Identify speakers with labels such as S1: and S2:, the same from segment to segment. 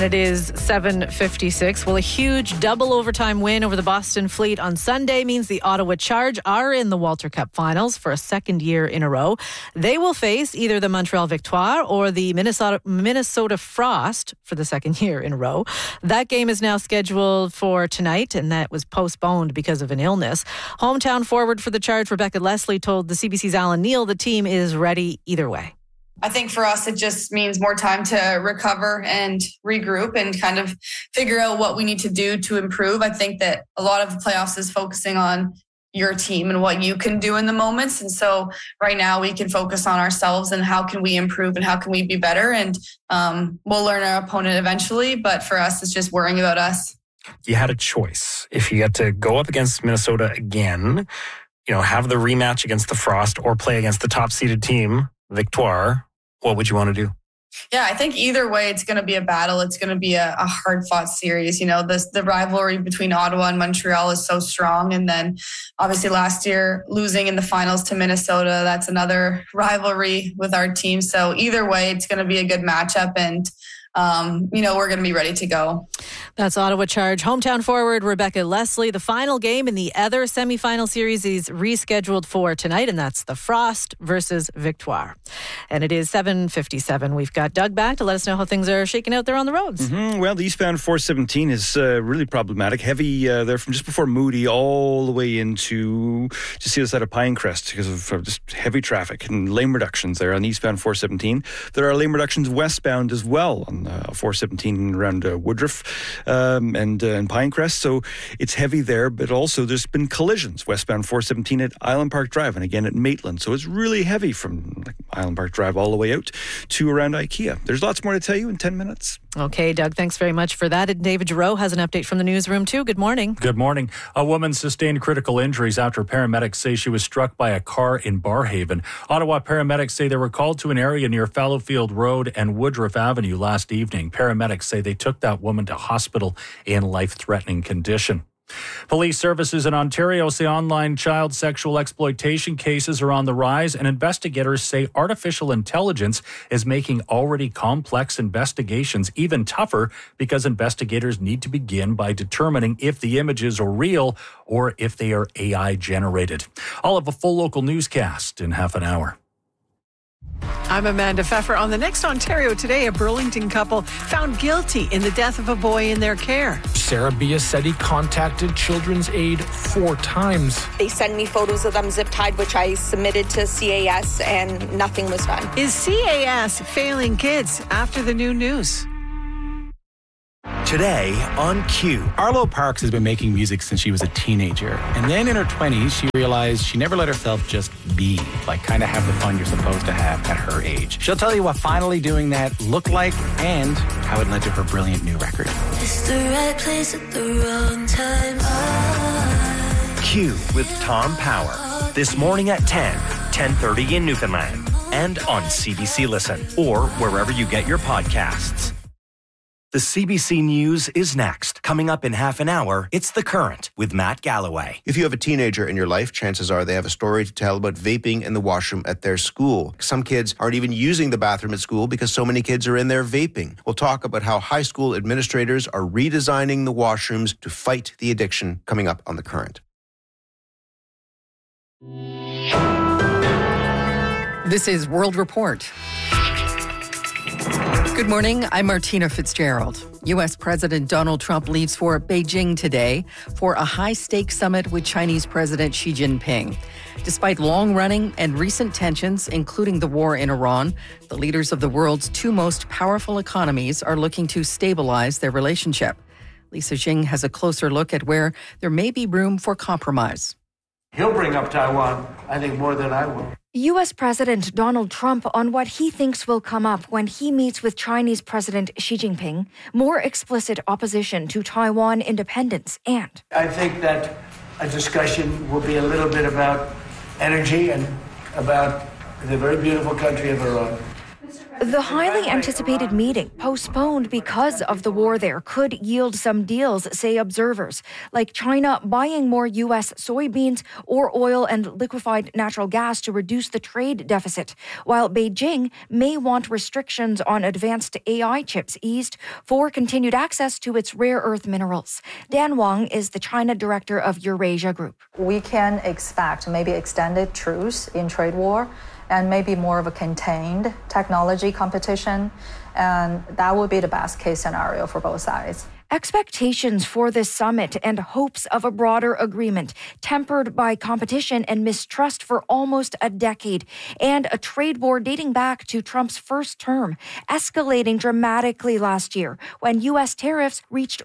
S1: And it is 7:56. Well, a huge double overtime win over the Boston Fleet on Sunday means the Ottawa Charge are in the Walter Cup finals for a second year in a row. They will face either the Montreal Victoire or the Minnesota Frost for the second year in a row. That game is now scheduled for tonight, and that was postponed because of an illness. Hometown forward for the Charge, Rebecca Leslie, told the CBC's Alan Neal the team is ready either way.
S2: I think for us, it just means more time to recover and regroup and kind of figure out what we need to do to improve. I think that a lot of the playoffs is focusing on your team and what you can do in the moments. And so right now we can focus on ourselves and how can we improve and how can we be better. And we'll learn our opponent eventually. But for us, it's just worrying about us.
S3: You had a choice. If you had to go up against Minnesota again, have the rematch against the Frost or play against the top-seeded team, Victoire, what would you want to do?
S2: Yeah, I think either way, it's going to be a battle. It's going to be a hard-fought series. The rivalry between Ottawa and Montreal is so strong. And then obviously last year, losing in the finals to Minnesota, that's another rivalry with our team. So either way, it's going to be a good matchup. And we're going to be ready to go.
S1: That's Ottawa Charge hometown forward Rebecca Leslie. The final game in the other semifinal series is rescheduled for tonight, and that's the Frost versus Victoire. And it is 7:57. We've got Doug back to let us know how things are shaking out there on the roads.
S4: Well, the eastbound 417 is really problematic. Heavy there from just before Moody all the way into just the other side of Pinecrest because of just heavy traffic and lane reductions there on eastbound 417. There are lane reductions westbound as well on 417 around Woodruff and Pinecrest. So it's heavy there, but also there's been collisions westbound 417 at Island Park Drive and again at Maitland. So it's really heavy from Island Park Drive all the way out to around IKEA. There's lots more to tell you in 10 minutes.
S1: Okay, Doug, thanks very much for that. And David Giroux has an update from the newsroom too. Good morning.
S5: Good morning. A woman sustained critical injuries after paramedics say she was struck by a car in Barrhaven. Ottawa paramedics say they were called to an area near Fallowfield Road and Woodruff Avenue last evening. Paramedics say they took that woman to hospital in life-threatening condition. Police services in Ontario say online child sexual exploitation cases are on the rise, and investigators say artificial intelligence is making already complex investigations even tougher because investigators need to begin by determining if the images are real or if they are AI generated. I'll have a full local newscast in half an hour.
S6: I'm Amanda Pfeffer. On the next Ontario Today, a Burlington couple found guilty in the death of a boy in their care.
S7: Sarah Biasetti contacted Children's Aid 4 times.
S8: They sent me photos of them zip-tied, which I submitted to CAS, and nothing was done.
S6: Is CAS failing kids after the new news?
S9: Today on Q.
S10: Arlo Parks has been making music since she was a teenager. And then in her 20s, she realized she never let herself just be, like kind of have the fun you're supposed to have at her age. She'll tell you what finally doing that looked like and how it led to her brilliant new record.
S11: It's the right place at the wrong time.
S9: Q with Tom Power. This morning at 10:30 in Newfoundland. And on CBC Listen or wherever you get your podcasts. The CBC News is next. Coming up in half an hour, it's The Current with Matt Galloway.
S12: If you have a teenager in your life, chances are they have a story to tell about vaping in the washroom at their school. Some kids aren't even using the bathroom at school because so many kids are in there vaping. We'll talk about how high school administrators are redesigning the washrooms to fight the addiction, coming up on The Current.
S13: This is World Report. Good morning, I'm Martina Fitzgerald. U.S. President Donald Trump leaves for Beijing today for a high-stakes summit with Chinese President Xi Jinping. Despite long-running and recent tensions, including the war in Iran, the leaders of the world's 2 most powerful economies are looking to stabilize their relationship. Lisa Xing has a closer look at where there may be room for compromise.
S14: He'll bring up Taiwan, I think, more than I will.
S15: U.S. President Donald Trump on what he thinks will come up when he meets with Chinese President Xi Jinping, more explicit opposition to Taiwan independence, and
S14: I think that a discussion will be a little bit about energy and about the very beautiful country of Iran.
S15: The highly anticipated meeting, postponed because of the war there, could yield some deals, say observers, like China buying more U.S. soybeans or oil and liquefied natural gas to reduce the trade deficit, while Beijing may want restrictions on advanced AI chips eased for continued access to its rare earth minerals. Dan Wang is the China director of Eurasia Group.
S16: We can expect maybe extended truce in trade war, and maybe more of a contained technology competition. And that would be the best case scenario for both sides.
S15: Expectations for this summit and hopes of a broader agreement, tempered by competition and mistrust for almost a decade, and a trade war dating back to Trump's first term, escalating dramatically last year when U.S. tariffs reached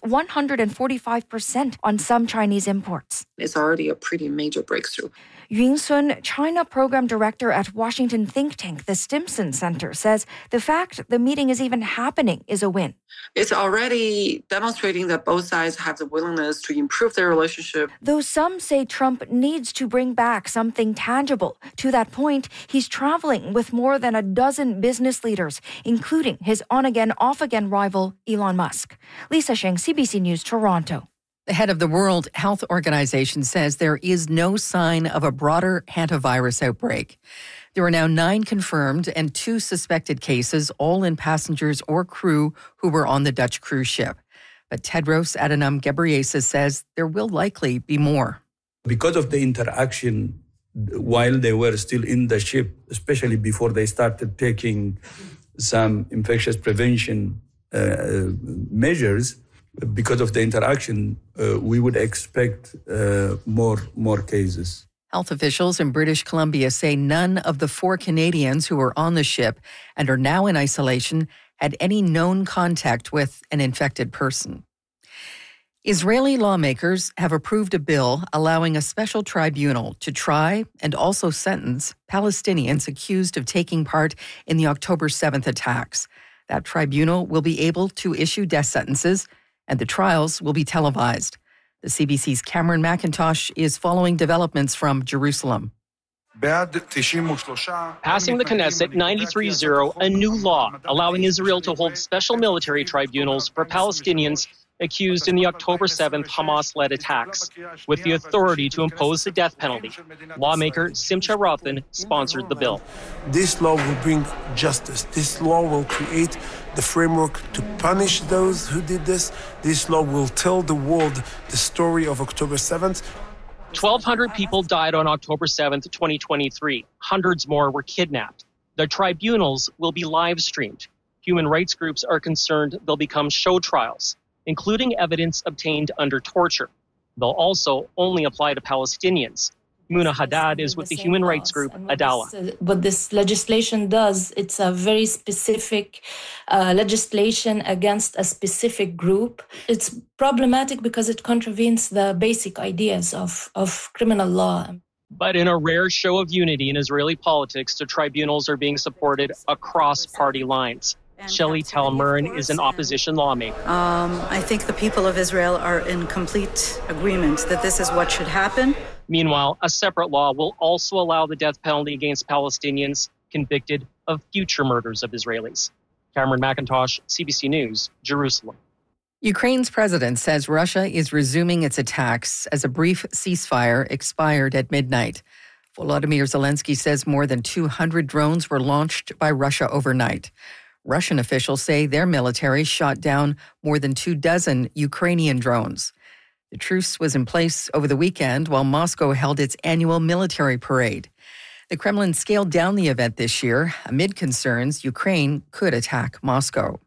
S15: 145% on some Chinese imports.
S17: It's already a pretty major breakthrough.
S15: Yun Sun, China program director at Washington think tank the Stimson Center, says the fact the meeting is even happening is a win.
S17: It's already demonstrating that both sides have the willingness to improve their relationship.
S15: Though some say Trump needs to bring back something tangible. To that point, he's traveling with more than a dozen business leaders, including his on-again, off-again rival, Elon Musk. Lisa Sheng, CBC News, Toronto.
S13: The head of the World Health Organization says there is no sign of a broader hantavirus outbreak. There are now 9 confirmed and 2 suspected cases, all in passengers or crew who were on the Dutch cruise ship. But Tedros Adhanom Ghebreyesus says there will likely be more.
S18: Because of the interaction while they were still in the ship, especially before they started taking some infectious prevention measures, because of the interaction, we would expect more cases.
S13: Health officials in British Columbia say none of the 4 Canadians who were on the ship and are now in isolation had any known contact with an infected person. Israeli lawmakers have approved a bill allowing a special tribunal to try and also sentence Palestinians accused of taking part in the October 7th attacks. That tribunal will be able to issue death sentences, and the trials will be televised. The CBC's Cameron McIntosh is following developments from Jerusalem.
S19: Passing the Knesset 93-0, a new law allowing Israel to hold special military tribunals for Palestinians accused in the October 7th Hamas-led attacks, with the authority to impose the death penalty. Lawmaker Simcha Rothan sponsored the bill.
S20: This law will bring justice. This law will create the framework to punish those who did this. This law will tell the world the story of October 7th.
S19: 1,200 people died on October 7th, 2023. Hundreds more were kidnapped. The tribunals will be live-streamed. Human rights groups are concerned they'll become show trials, including evidence obtained under torture. They'll also only apply to Palestinians. Muna Haddad is with the human rights group Adala.
S21: What this legislation does, it's a very specific legislation against a specific group. It's problematic because it contravenes the basic ideas of criminal law.
S19: But in a rare show of unity in Israeli politics, the tribunals are being supported across party lines. Shelley Talmern is an opposition lawmaker.
S22: I think the people of Israel are in complete agreement that this is what should happen.
S19: Meanwhile, a separate law will also allow the death penalty against Palestinians convicted of future murders of Israelis. Cameron McIntosh, CBC News, Jerusalem.
S13: Ukraine's president says Russia is resuming its attacks as a brief ceasefire expired at midnight. Volodymyr Zelensky says more than 200 drones were launched by Russia overnight. Russian officials say their military shot down more than 24 Ukrainian drones. The truce was in place over the weekend while Moscow held its annual military parade. The Kremlin scaled down the event this year amid concerns Ukraine could attack Moscow.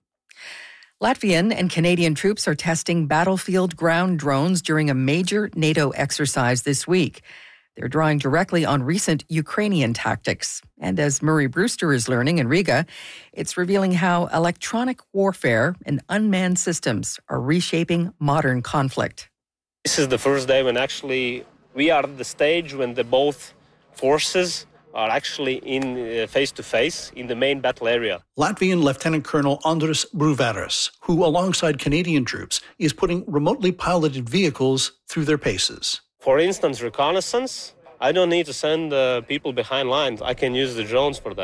S13: Latvian and Canadian troops are testing battlefield ground drones during a major NATO exercise this week. They're drawing directly on recent Ukrainian tactics. And as Murray Brewster is learning in Riga, it's revealing how electronic warfare and unmanned systems are reshaping modern conflict.
S23: This is the first day when actually we are at the stage when the both forces are actually in face-to-face in the main battle area.
S24: Latvian Lieutenant Colonel Andris Bruvaris, who alongside Canadian troops is putting remotely piloted vehicles through their paces.
S23: For instance, reconnaissance, I don't need to send people behind lines. I can use the drones for that.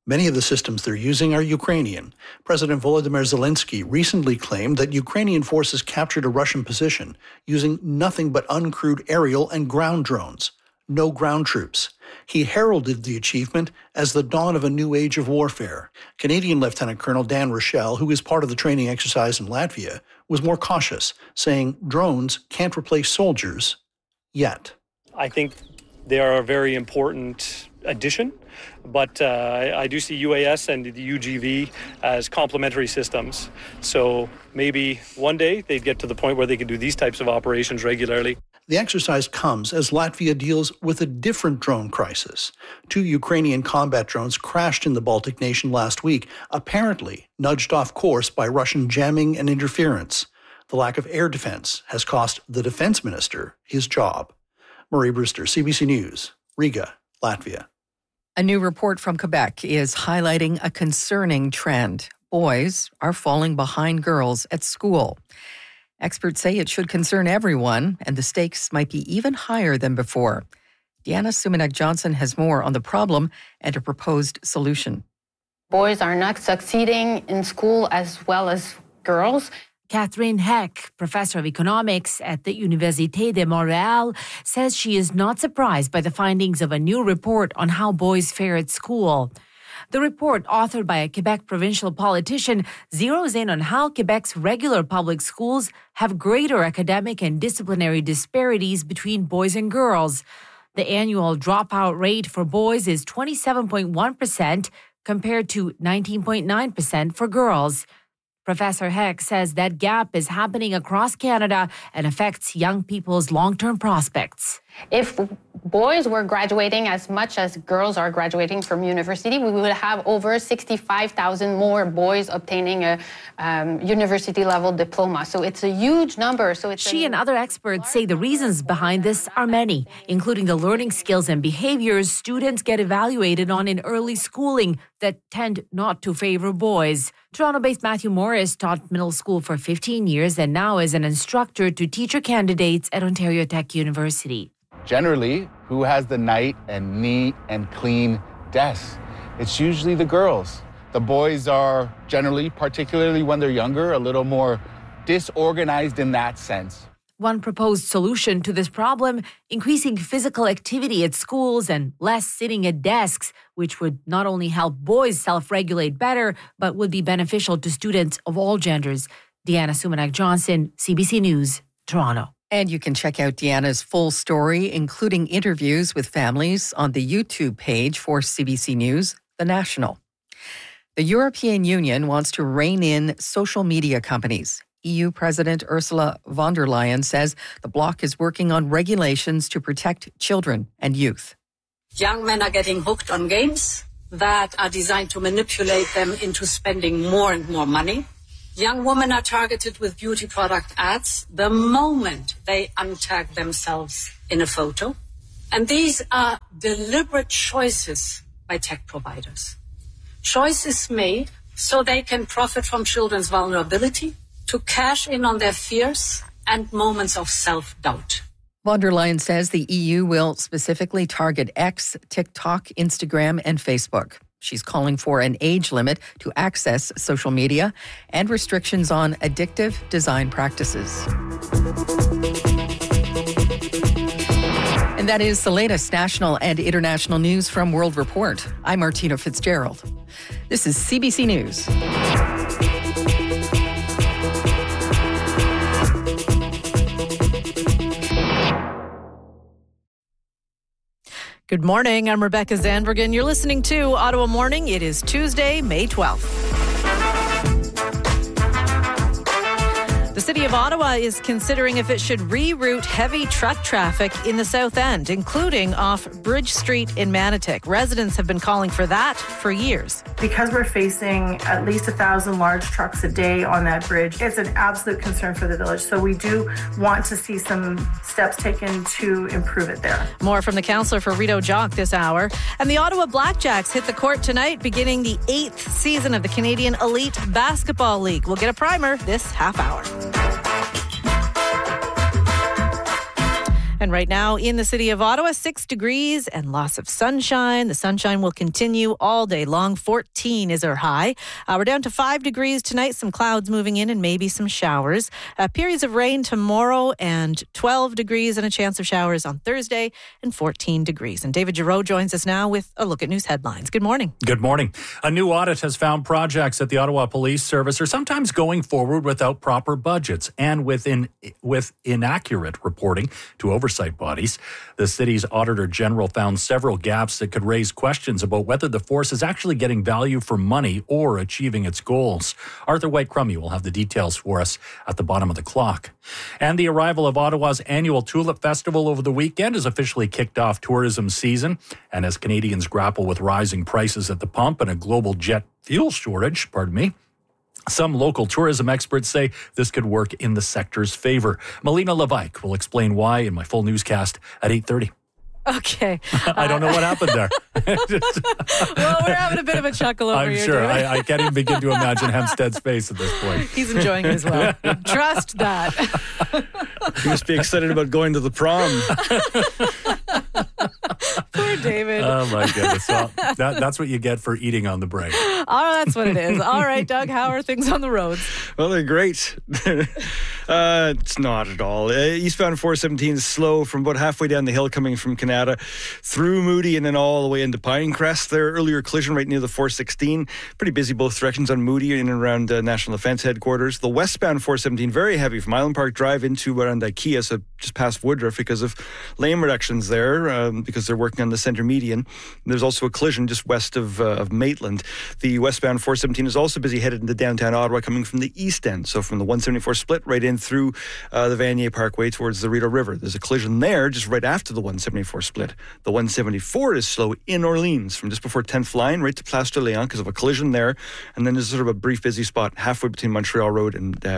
S24: Many of the systems they're using are Ukrainian. President Volodymyr Zelensky recently claimed that Ukrainian forces captured a Russian position using nothing but uncrewed aerial and ground drones. No ground troops. He heralded the achievement as the dawn of a new age of warfare. Canadian Lieutenant Colonel Dan Rochelle, who is part of the training exercise in Latvia, was more cautious, saying drones can't replace soldiers yet.
S1: I think they are a very important addition, but I do see UAS and the UGV as complementary systems. So maybe one day they'd get to the point where they could do these types of operations regularly.
S24: The exercise comes as Latvia deals with a different drone crisis. 2 Ukrainian combat drones crashed in the Baltic nation last week, apparently nudged off course by Russian jamming and interference. The lack of air defense has cost the defense minister his job. Murray Brewster, CBC News, Riga, Latvia.
S13: A new report from Quebec is highlighting a concerning trend. Boys are falling behind girls at school. Experts say it should concern everyone, and the stakes might be even higher than before. Deanna Sumanak-Johnson has more on the problem and a proposed solution.
S2: Boys are not succeeding in school as well as girls.
S3: Catherine Heck, professor of economics at the Université de Montréal, says she is not surprised by the findings of a new report on how boys fare at school. The report, authored by a Quebec provincial politician, zeroes in on how Quebec's regular public schools have greater academic and disciplinary disparities between boys and girls. The annual dropout rate for boys is 27.1% compared to 19.9% for girls. Professor Heck says that gap is happening across Canada and affects young people's long-term prospects.
S2: If boys were graduating as much as girls are graduating from university, we would have over 65,000 more boys obtaining a university-level diploma. So it's a huge number.
S3: She and other experts say the reasons behind this are many, including the learning skills and behaviors students get evaluated on in early schooling that tend not to favor boys. Toronto-based Matthew Morris taught middle school for 15 years and now is an instructor to teacher candidates at Ontario Tech University.
S4: Generally, who has the nice and neat and clean desks? It's usually the girls. The boys are generally, particularly when they're younger, a little more disorganized in that sense.
S3: One proposed solution to this problem, increasing physical activity at schools and less sitting at desks, which would not only help boys self-regulate better, but would be beneficial to students of all genders. Deanna Sumanak-Johnson, CBC News, Toronto.
S13: And you can check out Deanna's full story, including interviews with families, on the YouTube page for CBC News, The National. The European Union wants to rein in social media companies. EU President Ursula von der Leyen says the bloc is working on regulations to protect children and youth.
S25: Young men are getting hooked on games that are designed to manipulate them into spending more and more money. Young women are targeted with beauty product ads the moment they untag themselves in a photo. And these are deliberate choices by tech providers. Choices made so they can profit from children's vulnerability, to cash in on their fears and moments of self-doubt.
S13: Von der Leyen says the EU will specifically target X, TikTok, Instagram, and Facebook. She's calling for an age limit to access social media and restrictions on addictive design practices. And that is the latest national and international news from World Report. I'm Martina Fitzgerald. This is CBC News.
S6: Good morning. I'm Rebecca Zandbergen. You're listening to Ottawa Morning. It is Tuesday, May 12th. The City of Ottawa is considering if it should reroute heavy truck traffic in the South End, including off Bridge Street in Manotick. Residents have been calling for that for years.
S26: Because we're facing at least 1,000 large trucks a day on that bridge, it's an absolute concern for the village. So we do want to see some steps taken to improve it there.
S6: More from the councillor for Rideau Jock this hour. And the Ottawa Blackjacks hit the court tonight, beginning the 8th season of the Canadian Elite Basketball League. We'll get a primer this half hour. And right now in the city of Ottawa, 6 degrees and lots of sunshine. The sunshine will continue all day long. 14 is our high. We're down to 5 degrees tonight. Some clouds moving in and maybe some showers. Periods of rain tomorrow and 12 degrees and a chance of showers on Thursday and 14 degrees. And David Giroux joins us now with a look at news headlines. Good morning.
S5: Good morning. A new audit has found projects at the Ottawa Police Service are sometimes going forward without proper budgets and with inaccurate reporting to oversight bodies. The city's Auditor General found several gaps that could raise questions about whether the force is actually getting value for money or achieving its goals. Arthur White-Crummey will have the details for us at the bottom of the clock. And the arrival of Ottawa's annual Tulip Festival over the weekend has officially kicked off tourism season. And as Canadians grapple with rising prices at the pump and a global jet fuel shortage, some local tourism experts say this could work in the sector's favor. Melina Levike will explain why in my full newscast at 8:30.
S6: Okay.
S5: I don't know what happened there.
S6: Well, we're having a bit of a chuckle over
S5: I'm
S6: here.
S5: sure. I can't even begin to imagine Hempstead's face at this point.
S6: He's enjoying it as well. Trust that.
S7: You must be excited about going to the prom.
S6: Poor David.
S5: Oh, my goodness. Well, that's what you get for eating on the break.
S6: Oh, that's what it is. All right, Doug, how are things on the roads?
S7: Well, they're great. It's not at all. Eastbound 417 is slow from about halfway down the hill coming from Canada through Moody and then all the way into Pinecrest. There, earlier collision right near the 416. Pretty busy both directions on Moody in and around National Defence Headquarters. The westbound 417, very heavy from Island Park Drive into around IKEA, so just past Woodruff because of lane reductions there, because they're working on the centre median. There's also a collision just west of Maitland. The westbound 417 is also busy headed into downtown Ottawa coming from the east end, so from the 174 split right in through the Vanier Parkway towards the Rideau River. There's a collision there just right after the 174 split. The 174 is slow in Orleans from just before 10th line right to Place de Léon because of a collision there, and then there's sort of a brief busy spot halfway between Montreal Road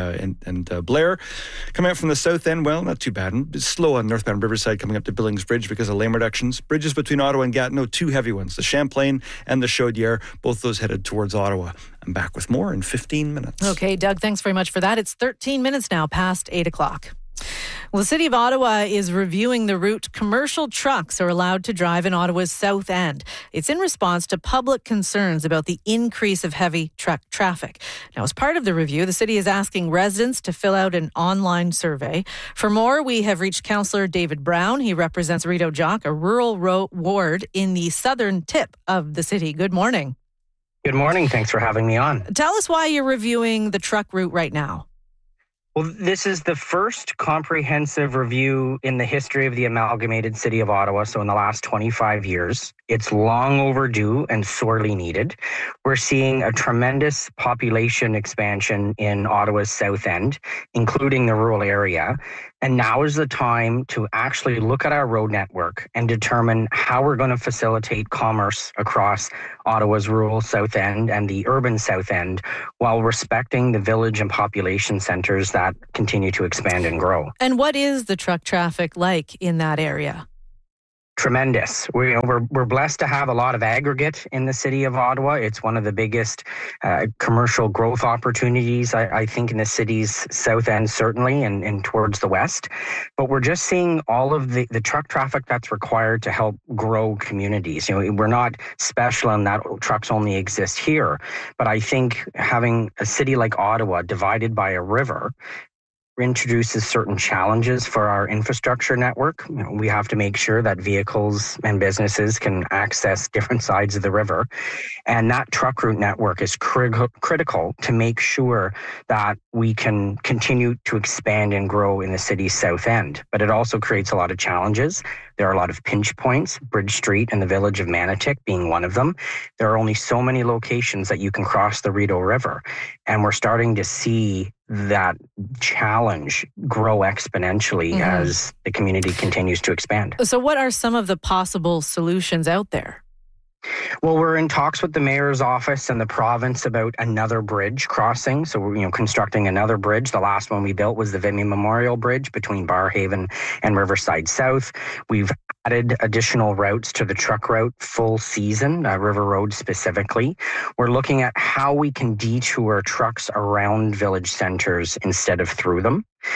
S7: and Blair. Coming out from the south end, well, not too bad. It's slow on northbound Riverside coming up to Billings Bridge because of lane reductions. Bridges between Ottawa and Gatineau, 2 heavy ones, the Champlain and the Chaudière, both those headed towards Ottawa. I'm back with more in 15 minutes.
S6: Okay, Doug, thanks very much for that. It's 13 minutes now past 8 o'clock. Well, the City of Ottawa is reviewing the route commercial trucks are allowed to drive in Ottawa's South End. It's in response to public concerns about the increase of heavy truck traffic. Now, as part of the review, the city is asking residents to fill out an online survey. For more, we have reached Councillor David Brown. He represents Rideau Jock, a rural ward in the southern tip of the city. Good morning.
S8: Good morning. Thanks for having me on.
S6: Tell us why you're reviewing the truck route right now.
S8: Well, this is the first comprehensive review in the history of the amalgamated City of Ottawa, so in the last 25 years. It's long overdue and sorely needed. We're seeing a tremendous population expansion in Ottawa's South End, including the rural area. And now is the time to actually look at our road network and determine how we're going to facilitate commerce across Ottawa's rural South End and the urban South End while respecting the village and population centres that continue to expand and grow.
S6: And what is the truck traffic like in that area?
S8: Tremendous. We're blessed to have a lot of aggregate in the city of Ottawa. It's one of the biggest commercial growth opportunities, I think, in the city's south end, certainly, and towards the west. But we're just seeing all of the truck traffic that's required to help grow communities. We're not special in that trucks only exist here. But I think having a city like Ottawa divided by a river introduces certain challenges for our infrastructure network. We have to make sure that vehicles and businesses can access different sides of the river. And that truck route network is critical to make sure that we can continue to expand and grow in the city's south end. But it also creates a lot of challenges. There are a lot of pinch points, Bridge Street and the village of Manotick being one of them. There are only so many locations that you can cross the Rideau River. And we're starting to see that challenge grow exponentially as the community continues to expand.
S6: So what are some of the possible solutions out there?
S8: Well, we're in talks with the mayor's office and the province about another bridge crossing. So we're constructing another bridge. The last one we built was the Vimy Memorial Bridge between Barrhaven and Riverside South. We've added additional routes to the truck route full season, River Road specifically. We're looking at how we can detour trucks around village centers instead of through them.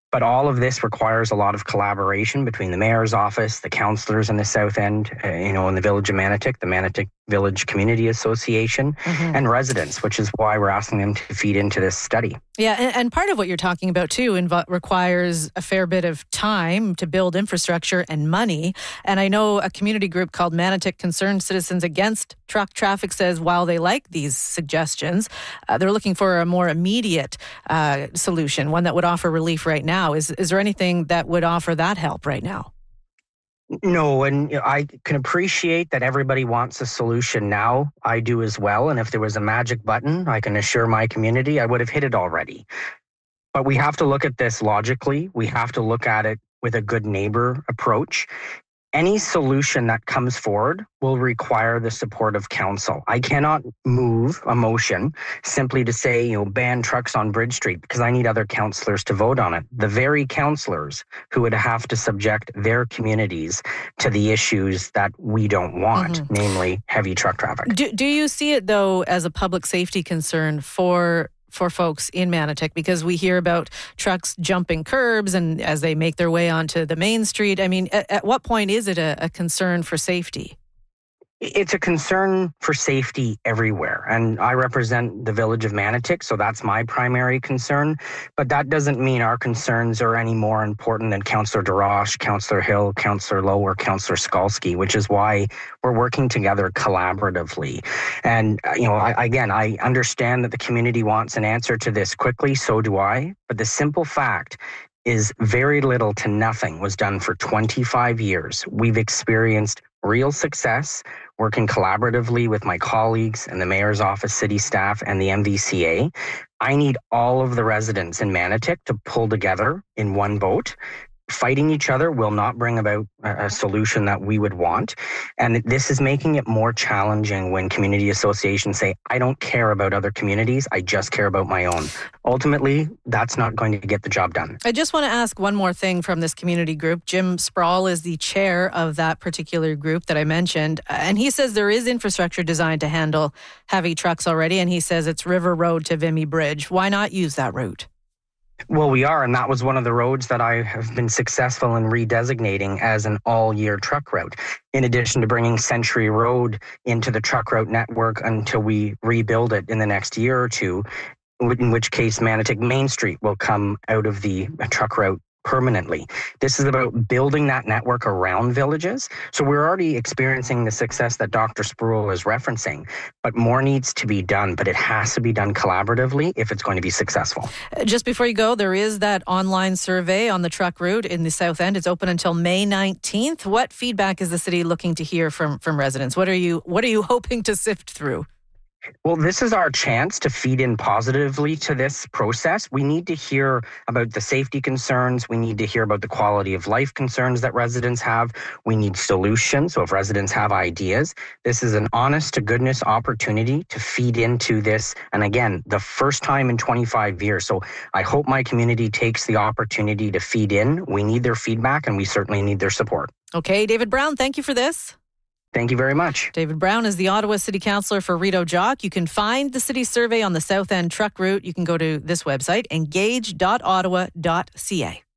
S8: But all of this requires a lot of collaboration between the mayor's office, the councillors in the South End, in the village of Manotick, the Manotick Village Community Association, and residents, which is why we're asking them to feed into this study.
S6: Yeah, and part of what you're talking about too requires a fair bit of time to build infrastructure and money. And I know a community group called Manotick Concerned Citizens Against Truck Traffic says while they like these suggestions, they're looking for a more immediate solution, one that would offer relief right now. Is there anything that would offer that help right now?
S8: No, and I can appreciate that everybody wants a solution now. I do as well. And if there was a magic button, I can assure my community I would have hit it already. But we have to look at this logically. We have to look at it with a good neighbor approach. Any solution that comes forward will require the support of council. I cannot move a motion simply to say, ban trucks on Bridge Street because I need other councillors to vote on it. The very councillors who would have to subject their communities to the issues that we don't want, namely heavy truck traffic.
S6: Do you see it, though, as a public safety concern for folks in Manotick, because we hear about trucks jumping curbs and as they make their way onto the main street? I mean, at what point is it a concern for safety?
S8: It's a concern for safety everywhere. And I represent the village of Manotick, so that's my primary concern. But that doesn't mean our concerns are any more important than Councillor DeRoche, Councillor Hill, Councillor Lowe, or Councillor Skalski, which is why we're working together collaboratively. And, I understand that the community wants an answer to this quickly, so do I. But the simple fact is very little to nothing was done for 25 years. We've experienced real success working collaboratively with my colleagues and the mayor's office, city staff, and the MVCA. I need all of the residents in Manotick to pull together in one boat. Fighting each other will not bring about a solution that we would want. And this is making it more challenging when community associations say, I don't care about other communities, I just care about my own. Ultimately, that's not going to get the job done.
S6: I just want to ask one more thing from this community group. Jim Sproul is the chair of that particular group that I mentioned. And he says there is infrastructure designed to handle heavy trucks already. And he says it's River Road to Vimy Bridge. Why not use that route?
S8: Well, we are, and that was one of the roads that I have been successful in redesignating as an all-year truck route, in addition to bringing Century Road into the truck route network until we rebuild it in the next year or two, in which case Manotick Main Street will come out of the truck route permanently. This is about building that network around villages. So we're already experiencing the success that Dr. Sproul is referencing, but more needs to be done, but it has to be done collaboratively if it's going to be successful.
S6: Just before you go, there is that online survey on the truck route in the South End. It's open until May 19th. What feedback is the city looking to hear from residents? What are you hoping to sift through?
S8: Well, this is our chance to feed in positively to this process. We need to hear about the safety concerns. We need to hear about the quality of life concerns that residents have. We need solutions. So if residents have ideas, this is an honest to goodness opportunity to feed into this. And again, the first time in 25 years. So I hope my community takes the opportunity to feed in. We need their feedback and we certainly need their support.
S6: Okay, David Brown, thank you for this.
S8: Thank you very much.
S6: David Brown is the Ottawa City Councillor for Rideau Jock. You can find the city survey on the South End truck route. You can go to this website, engage.ottawa.ca.